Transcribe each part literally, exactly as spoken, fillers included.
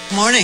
Morning.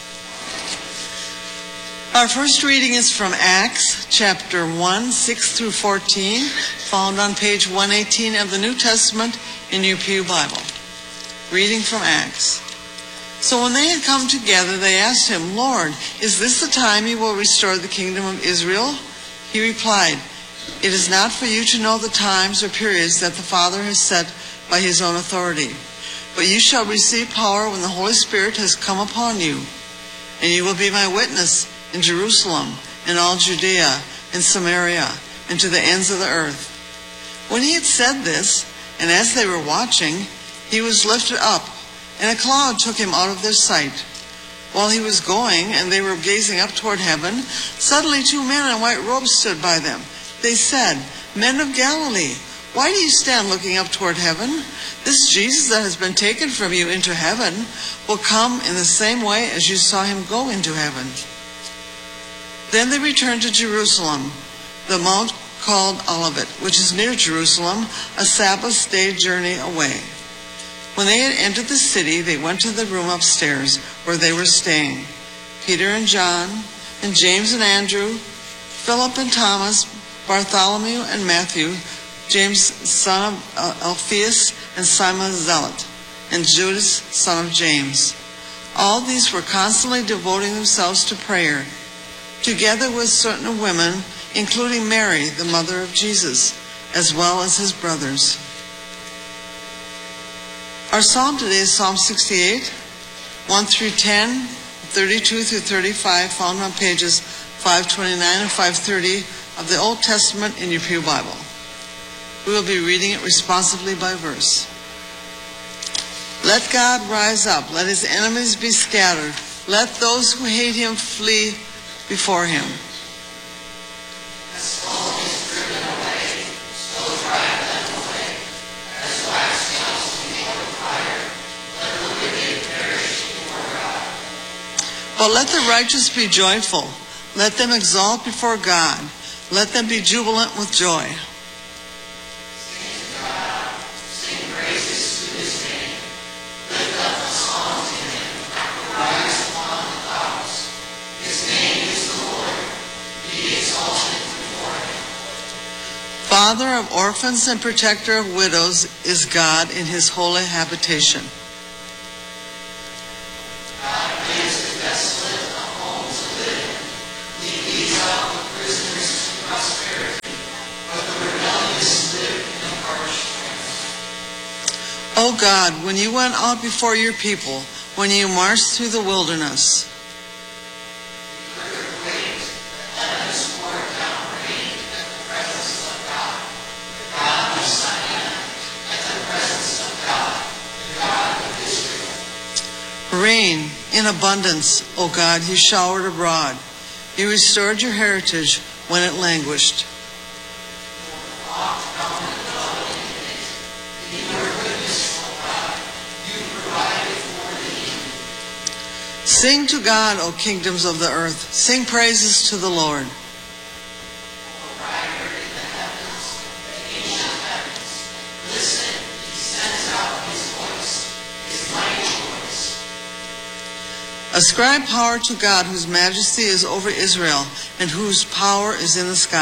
Our first reading is from Acts chapter one, six through fourteen, found on page one eighteen of the New Testament in your Pew Bible. Reading from Acts. So when they had come together, they asked him, "Lord, is this the time you will restore the kingdom of Israel?" He replied, "It is not for you to know the times or periods that the Father has set by his own authority. But you shall receive power when the Holy Spirit has come upon you, and you will be my witness in Jerusalem, in all Judea, and Samaria, and to the ends of the earth." When he had said this, and as they were watching, he was lifted up, and a cloud took him out of their sight. While he was going, and they were gazing up toward heaven, suddenly two men in white robes stood by them. They said, "Men of Galilee, why do you stand looking up toward heaven? This Jesus that has been taken from you into heaven will come in the same way as you saw him go into heaven." Then they returned to Jerusalem, the mount called Olivet, which is near Jerusalem, a Sabbath day journey away. When they had entered the city, they went to the room upstairs where they were staying. Peter and John, and James and Andrew, Philip and Thomas, Bartholomew and Matthew, James son of Alphaeus, and Simon the Zealot, and Judas son of James. All these were constantly devoting themselves to prayer, together with certain women, including Mary, the mother of Jesus, as well as his brothers. Our psalm today is Psalm sixty-eight, one through ten, thirty-two through thirty-five, found on pages five twenty-nine and five thirty of the Old Testament in your Pew Bible. We will be reading it responsively by verse. Let God rise up. Let his enemies be scattered. Let those who hate him flee before him. As smoke is driven away, so drive them away. As wax melts before the fire, let the wicked perish before God. But let the righteous be joyful. Let them exalt before God. Let them be jubilant with joy. Father of orphans and protector of widows is God in his holy habitation. God gives the desolate a home to live in. He leads out the prisoners to prosperity, but the rebellious live in harsh strength. O God, when you went out before your people, when you marched through the wilderness, rain in abundance, O God, you showered abroad. You restored your heritage when it languished. Sing to God, O kingdoms of the earth. Sing praises to the Lord. Ascribe power to God, whose majesty is over Israel, and whose power is in the sky.